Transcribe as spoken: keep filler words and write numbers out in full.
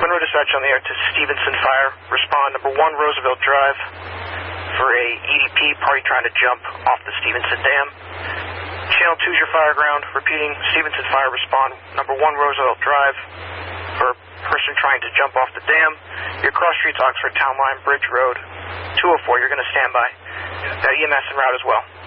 Monroe Dispatch on the air to Stevenson Fire. Respond number one, Roosevelt Drive, for a E D P party trying to jump off the Stevenson Dam. Channel two is your fire ground. Repeating, Stevenson Fire. Respond number one, Roosevelt Drive, for a person trying to jump off the dam. Your cross streets, Oxford Town Line, Bridge Road, two oh four. You're going to stand by. Got E M S en route as well.